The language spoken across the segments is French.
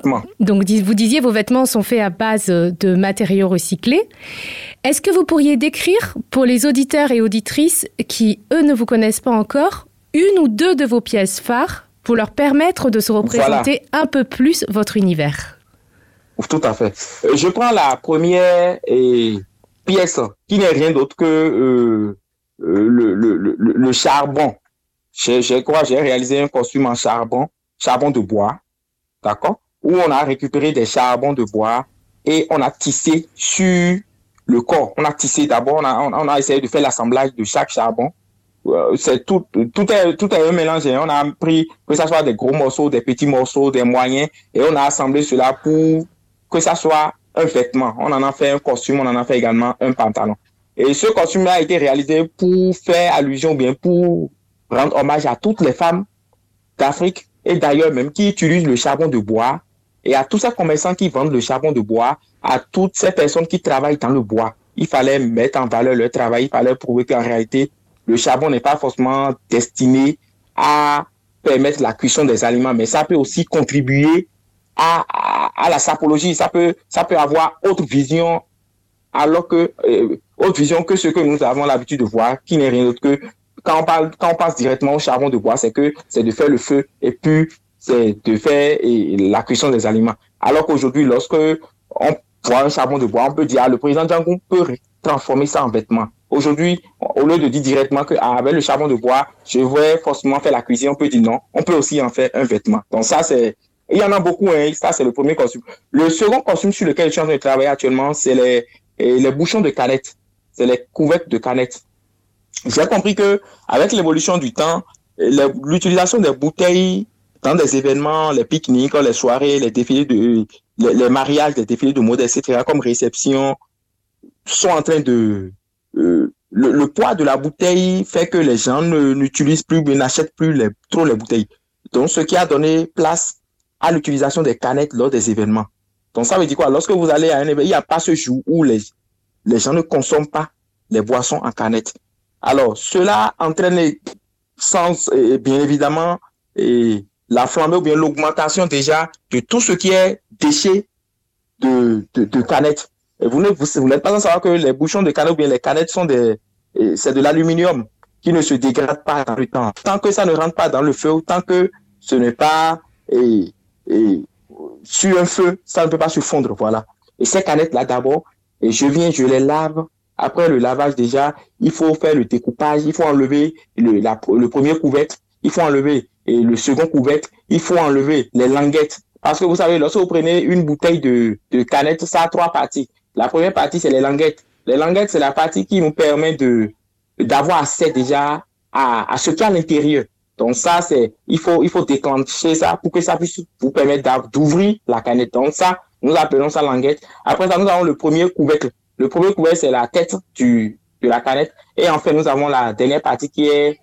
Exactement. Donc, vous disiez, vos vêtements sont faits à base de matériaux recyclés. Est-ce que vous pourriez décrire, pour les auditeurs et auditrices qui, eux, ne vous connaissent pas encore, une ou deux de vos pièces phares pour leur permettre de se représenter un peu plus votre univers? Tout à fait. Je prends la première pièce qui n'est rien d'autre que le charbon. J'ai réalisé un costume en charbon de bois, d'accord, où on a récupéré des charbons de bois et on a tissé sur le corps. On a tissé d'abord, on a essayé de faire l'assemblage de chaque charbon. C'est tout est un mélange. On a pris, que ça soit des gros morceaux, des petits morceaux, des moyens, et on a assemblé cela pour que ça soit un vêtement. On en a fait un costume, on en a fait également un pantalon. Et ce costume-là a été réalisé pour faire allusion, bien pour rendre hommage à toutes les femmes d'Afrique et d'ailleurs même qui utilisent le charbon de bois, et à tous ces commerçants qui vendent le charbon de bois, à toutes ces personnes qui travaillent dans le bois. Il fallait mettre en valeur leur travail, il fallait prouver qu'en réalité, le charbon n'est pas forcément destiné à permettre la cuisson des aliments, mais ça peut aussi contribuer à la sapologie. Ça peut avoir autre vision, alors que autre vision que ce que nous avons l'habitude de voir, qui n'est rien d'autre que quand on passe directement au charbon de bois, c'est de faire le feu et puis c'est de faire la cuisson des aliments. Alors qu'aujourd'hui, lorsque on voit un charbon de bois, on peut dire le président Django peut transformer ça en vêtements. Aujourd'hui, au lieu de dire directement que avec le charbon de bois, je vais forcément faire la cuisine, on peut dire non, on peut aussi en faire un vêtement. Donc ça, il y en a beaucoup, hein. Ça c'est le premier costume. Le second costume sur lequel je suis en train de travailler actuellement, c'est les bouchons de canettes, c'est les couvercles de canettes. J'ai compris que avec l'évolution du temps, l'utilisation des bouteilles dans des événements, les pique-niques, les soirées, les défilés les mariages, les défilés de mode, etc., comme réception, sont en train de le poids de la bouteille fait que les gens n'utilisent plus, n'achètent plus trop les bouteilles. Donc, ce qui a donné place à l'utilisation des canettes lors des événements. Donc, ça veut dire quoi? Lorsque vous allez à un événement, il n'y a pas ce jour où les gens ne consomment pas les boissons en canettes. Alors, cela entraîne bien évidemment la flambée ou bien l'augmentation déjà de tout ce qui est déchets de canettes. Et vous n'êtes pas sans savoir que les bouchons de canettes ou bien les canettes c'est de l'aluminium qui ne se dégrade pas dans le temps. Tant que ça ne rentre pas dans le feu, tant que ce n'est pas sur un feu, ça ne peut pas se fondre, voilà. Et ces canettes-là, d'abord, je les lave. Après le lavage, déjà, il faut faire le découpage, il faut enlever le premier couvercle, il faut enlever le second couvercle, il faut enlever les languettes. Parce que vous savez, lorsque vous prenez une bouteille de canette, ça a 3 parties. La première partie, c'est les languettes. Les languettes, c'est la partie qui nous permet d'avoir accès déjà à ce qu'il y a à l'intérieur. Donc ça, il faut déclencher ça pour que ça puisse vous permettre d'ouvrir la canette. Donc ça, nous appelons ça languette. Après ça, nous avons le premier couvercle. Le premier couvercle, c'est la tête de la canette. Et enfin, nous avons la dernière partie qui est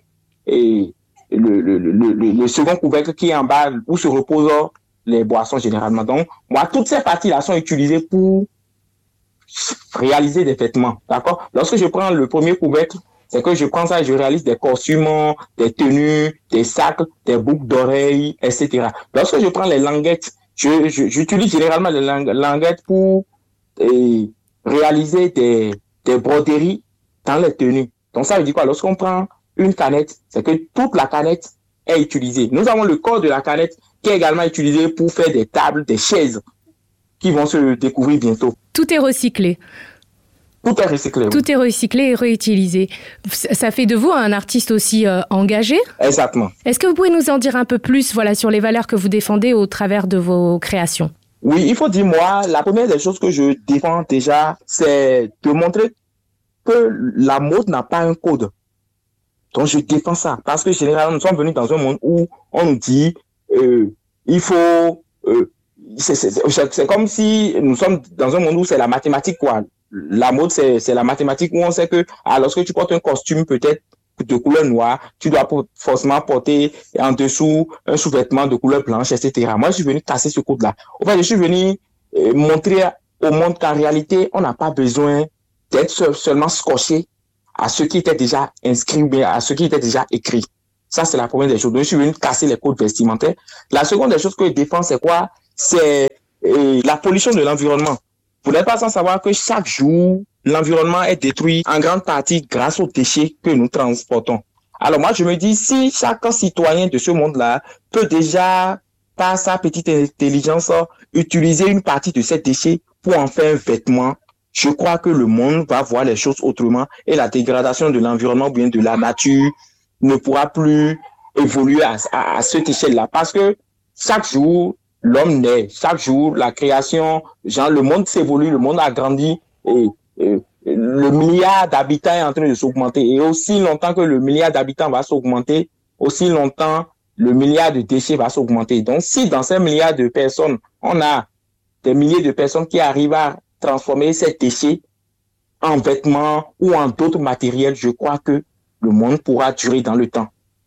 le second couvercle qui est en bas où se reposent les boissons généralement. Donc, moi, toutes ces parties-là sont utilisées pour réaliser des vêtements. D'accord? Lorsque je prends le premier couvercle, c'est que je prends ça et je réalise des costumes, des tenues, des sacs, des boucles d'oreilles, etc. Lorsque je prends les languettes, j'utilise généralement les languettes pour réaliser des broderies dans les tenues. Donc ça veut dire quoi? Lorsqu'on prend une canette, c'est que toute la canette est utilisée. Nous avons le corps de la canette qui est également utilisé pour faire des tables, des chaises qui vont se découvrir bientôt. Tout est recyclé. Tout est recyclé. Tout est recyclé et réutilisé. Ça fait de vous un artiste aussi engagé. Exactement. Est-ce que vous pouvez nous en dire un peu plus sur les valeurs que vous défendez au travers de vos créations? Oui, il faut dire, moi, la première des choses que je défends déjà, c'est de montrer que la mode n'a pas un code. Donc, je défends ça. Parce que généralement, nous sommes venus dans un monde où on nous dit, il faut... c'est comme si nous sommes dans un monde où c'est la mathématique, quoi. La mode, c'est la mathématique où on sait que lorsque tu portes un costume peut-être de couleur noire, tu dois forcément porter en dessous un sous-vêtement de couleur blanche, etc. Moi, je suis venu casser ce code-là. En fait, je suis venu montrer au monde qu'en réalité, on n'a pas besoin d'être seulement scotché à ce qui était déjà inscrit ou bien à ce qui était déjà écrit. Ça, c'est la première des choses. Donc, je suis venu casser les codes vestimentaires. La seconde des choses que je défends, c'est quoi? c'est la pollution de l'environnement. Vous n'êtes pas sans savoir que chaque jour, l'environnement est détruit en grande partie grâce aux déchets que nous transportons. Alors moi, je me dis, si chaque citoyen de ce monde-là peut déjà, par sa petite intelligence, utiliser une partie de ces déchets pour en faire un vêtement, je crois que le monde va voir les choses autrement et la dégradation de l'environnement ou bien de la nature ne pourra plus évoluer à cette échelle-là. Parce que chaque jour, l'homme naît, chaque jour, la création, genre le monde s'évolue, le monde a grandi et le milliard d'habitants est en train de s'augmenter. Et aussi longtemps que le milliard d'habitants va s'augmenter, aussi longtemps le milliard de déchets va s'augmenter. Donc, si dans ces milliards de personnes, on a des milliers de personnes qui arrivent à transformer ces déchets en vêtements ou en d'autres matériels, je crois que le monde pourra durer dans le temps.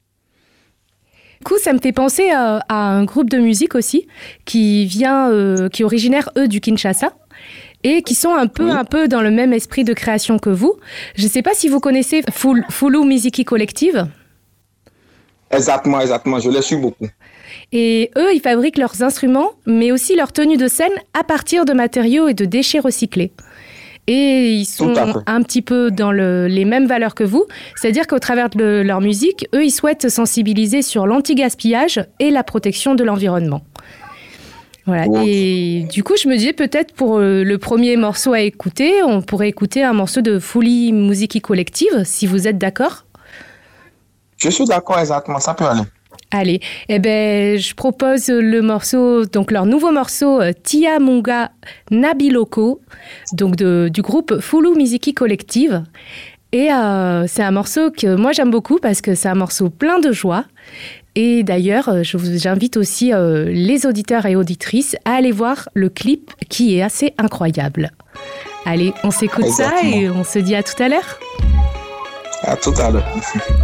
Du coup, ça me fait penser à un groupe de musique aussi qui est originaire, eux, du Kinshasa et qui sont un peu dans le même esprit de création que vous. Je ne sais pas si vous connaissez Fulu Miziki Collective. Exactement, je les suis beaucoup. Et eux, ils fabriquent leurs instruments, mais aussi leur tenue de scène à partir de matériaux et de déchets recyclés. Et ils sont un petit peu dans les mêmes valeurs que vous. C'est-à-dire qu'au travers de leur musique, eux, ils souhaitent sensibiliser sur l'anti-gaspillage et la protection de l'environnement. Voilà. Wow. Et du coup, je me disais peut-être pour le premier morceau à écouter, on pourrait écouter un morceau de Fulu Miziki Collective, si vous êtes d'accord. Je suis d'accord, exactement. Ça peut aller. Allez, je propose le morceau, donc leur nouveau morceau Tia Munga Nabiloko, donc du groupe Fulu Miziki Collective. Et c'est un morceau que moi j'aime beaucoup parce que c'est un morceau plein de joie. Et d'ailleurs, j'invite aussi les auditeurs et auditrices à aller voir le clip qui est assez incroyable. Allez, on s'écoute ça et on se dit à tout à l'heure. À tout à l'heure.